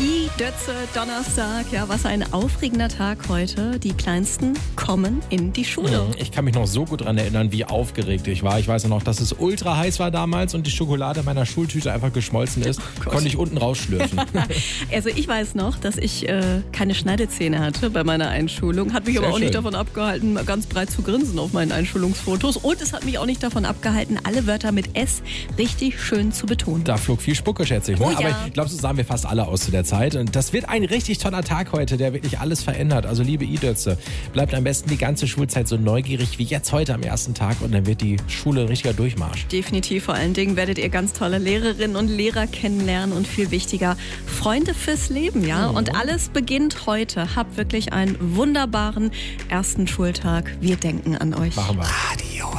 Dötze, Donnerstag. Ja, was ein aufregender Tag heute. Die Kleinsten kommen in die Schule. Ich kann mich noch so gut daran erinnern, wie aufgeregt ich war. Ich weiß ja noch, dass es ultra heiß war damals und die Schokolade meiner Schultüte einfach geschmolzen ist. Konnte ich unten rausschlürfen. Also ich weiß noch, dass ich keine Schneidezähne hatte bei meiner Einschulung. Hat mich aber auch nicht davon abgehalten, ganz breit zu grinsen auf meinen Einschulungsfotos. Und es hat mich auch nicht davon abgehalten, alle Wörter mit S richtig schön zu betonen. Da flog viel Spucke, schätze ich. Ne? Oh ja. Aber ich glaube, so sahen wir fast alle aus zu der Zeit. Und das wird ein richtig toller Tag heute, der wirklich alles verändert. Also liebe Idötze, bleibt am besten die ganze Schulzeit so neugierig wie jetzt heute am ersten Tag und dann wird die Schule ein richtiger Durchmarsch. Definitiv, vor allen Dingen werdet ihr ganz tolle Lehrerinnen und Lehrer kennenlernen und viel wichtiger, Freunde fürs Leben, ja? Und alles beginnt heute. Habt wirklich einen wunderbaren ersten Schultag. Wir denken an euch. Machen wir. Radio